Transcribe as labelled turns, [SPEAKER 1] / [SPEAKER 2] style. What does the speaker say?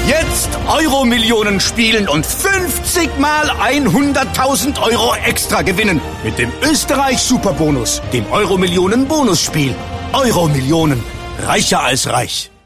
[SPEAKER 1] Jetzt Euro-Millionen spielen und 50 mal 100.000 Euro extra gewinnen. Mit dem Österreich-Superbonus, dem Euro-Millionen-Bonusspiel. Euro-Millionen. Reicher als reich.